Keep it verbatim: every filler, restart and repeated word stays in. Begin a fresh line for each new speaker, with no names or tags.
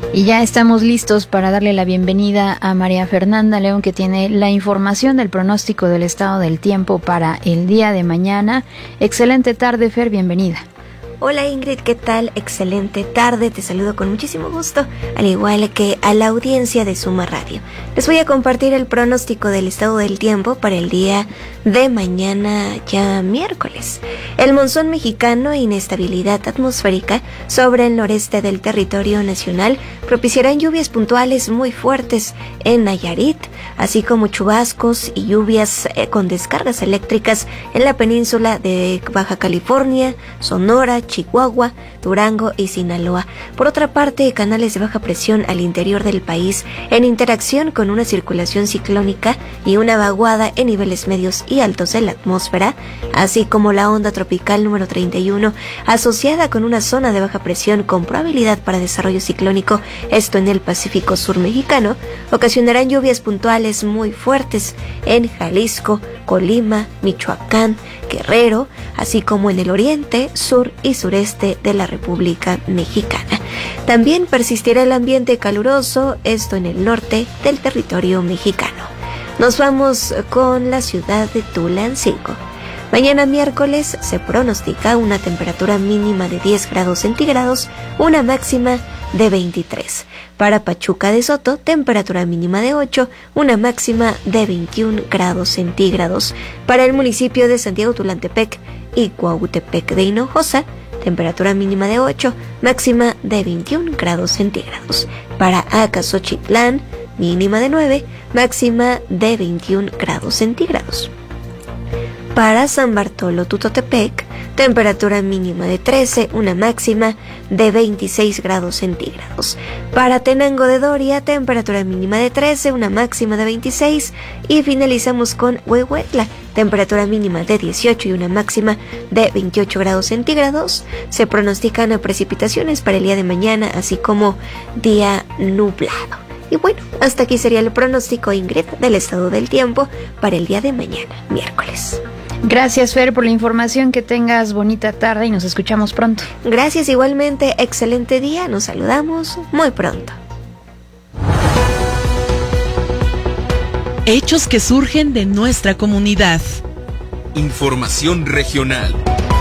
Y ya estamos listos para darle la bienvenida a María Fernanda León, que tiene la información del pronóstico del estado del tiempo para el día de mañana. Excelente tarde, Fer, bienvenida.
Hola Ingrid, ¿qué tal? Excelente tarde, te saludo con muchísimo gusto, al igual que a la audiencia de Suma Radio. Les voy a compartir el pronóstico del estado del tiempo para el día de mañana, ya miércoles. El monzón mexicano e inestabilidad atmosférica sobre el noreste del territorio nacional propiciarán lluvias puntuales muy fuertes en Nayarit, así como chubascos y lluvias eh, con descargas eléctricas en la península de Baja California, Sonora, Chihuahua, Durango y Sinaloa. Por otra parte, canales de baja presión al interior del país en interacción con una circulación ciclónica y una vaguada en niveles medios y altos de la atmósfera, así como la onda tropical número treinta y uno asociada con una zona de baja presión con probabilidad para desarrollo ciclónico, esto en el Pacífico Sur mexicano, ocasionarán lluvias puntuales muy fuertes en Jalisco, Colima, Michoacán, Guerrero, así como en el oriente, sur y sureste de la República Mexicana. También persistirá el ambiente caluroso, esto en el norte del territorio mexicano. Nos vamos con la ciudad de Tulancingo. Mañana miércoles se pronostica una temperatura mínima de diez grados centígrados, una máxima de veintitrés. Para Pachuca de Soto, temperatura mínima de ocho, una máxima de veintiún grados centígrados. Para el municipio de Santiago Tulantepec y Cuautepec de Hinojosa, temperatura mínima de ocho, máxima de veintiún grados centígrados. Para Acaxochitlán, mínima de nueve, máxima de veintiún grados centígrados. Para San Bartolo Tutotepec, temperatura mínima de trece, una máxima de veintiséis grados centígrados. Para Tenango de Doria, temperatura mínima de trece, una máxima de veintiséis. Y finalizamos con Huehuetla, temperatura mínima de dieciocho y una máxima de veintiocho grados centígrados. Se pronostican precipitaciones para el día de mañana, así como día nublado. Y bueno, hasta aquí sería el pronóstico, Ingrid, del estado del tiempo para el día de mañana, miércoles.
Gracias, Fer, por la información. Que tengas bonita tarde y nos escuchamos pronto.
Gracias, igualmente. Excelente día. Nos saludamos muy pronto.
Hechos que surgen de nuestra comunidad.
Información regional.